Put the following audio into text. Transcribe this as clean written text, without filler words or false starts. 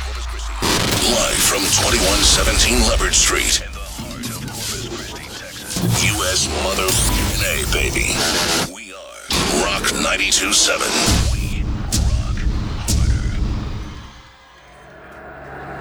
Live from 2117 Leopard Street. U.S. Mother A, baby. We are Rock 92.7.